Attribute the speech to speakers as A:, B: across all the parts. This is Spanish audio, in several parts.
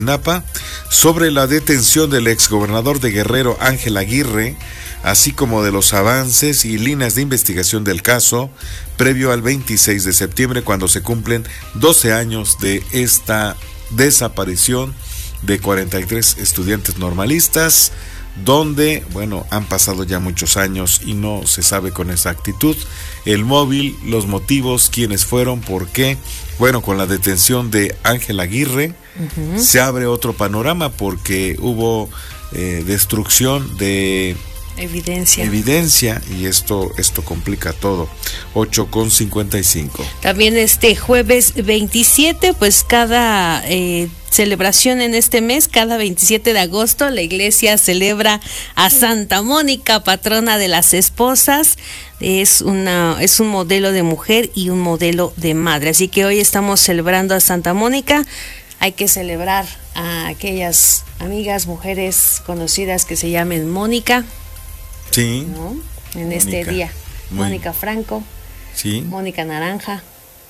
A: Napa sobre la detención del exgobernador de Guerrero Ángel Aguirre, así como de los avances y líneas de investigación del caso, previo al 26 de septiembre, cuando se cumplen 12 años de esta desaparición de 43 estudiantes normalistas, donde, han pasado ya muchos años y no se sabe con exactitud el móvil, los motivos, quiénes fueron, por qué. Con la detención de Ángel Aguirre, se abre otro panorama porque hubo destrucción de evidencia y esto complica todo. 8:55.
B: También este jueves 27, pues cada celebración en este mes, cada 27 de agosto, la iglesia celebra a Santa Mónica, patrona de las esposas. Es un modelo de mujer y un modelo de madre. Así que hoy estamos celebrando a Santa Mónica. Hay que celebrar a aquellas amigas, mujeres conocidas que se llamen Mónica.
A: Sí.
B: ¿No? En Mónica, este día. Mónica Franco.
A: Sí.
B: Mónica Naranja.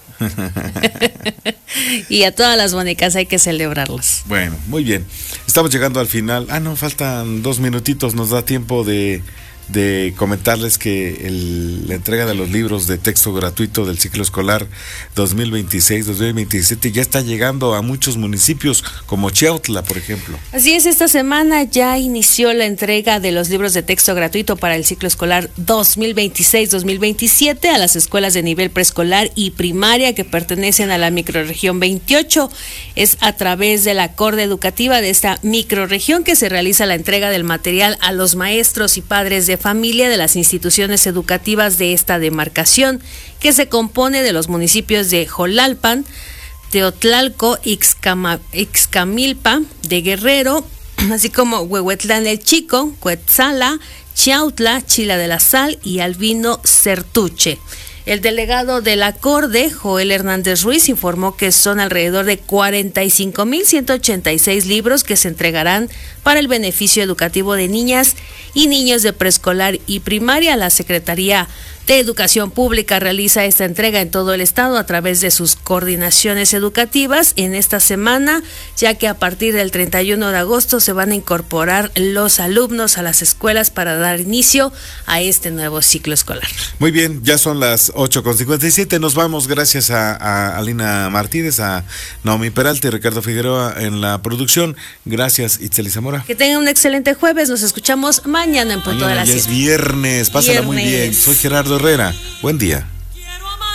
B: Y a todas las Mónicas hay que celebrarlas.
A: Bueno, muy bien. Estamos llegando al final. Faltan 2 minutitos. Nos da tiempo de comentarles que la entrega de los libros de texto gratuito del ciclo escolar 2026-2027 ya está llegando a muchos municipios como Chiautla, por ejemplo.
B: Así es, esta semana ya inició la entrega de los libros de texto gratuito para el ciclo escolar 2026-2027 a las escuelas de nivel preescolar y primaria que pertenecen a la microrregión 28. Es a través de la acorde educativa de esta microrregión que se realiza la entrega del material a los maestros y padres de familia de las instituciones educativas de esta demarcación, que se compone de los municipios de Jolalpan, Teotlalco, Ixcamilpa de Guerrero, así como Huehuetlán el Chico, Cuetzala, Chiautla, Chila de la Sal y Albino Certuche. El delegado del acorde, Joel Hernández Ruiz, informó que son alrededor de 45,186 libros que se entregarán para el beneficio educativo de niñas y niños de preescolar y primaria. La Secretaría de Educación Pública realiza esta entrega en todo el estado a través de sus coordinaciones educativas en esta semana, ya que a partir del 31 de agosto se van a incorporar los alumnos a las escuelas para dar inicio a este nuevo ciclo escolar.
A: Muy bien, ya son las 8:57, nos vamos. Gracias a Alina Martínez, a Naomi Peralta y Ricardo Figueroa en la producción. Gracias, Itzel Zamora.
B: Que tengan un excelente jueves, nos escuchamos mañana en punto de las 7.
A: Ya es viernes, pásala muy bien. Soy Gerardo Herrera, buen día.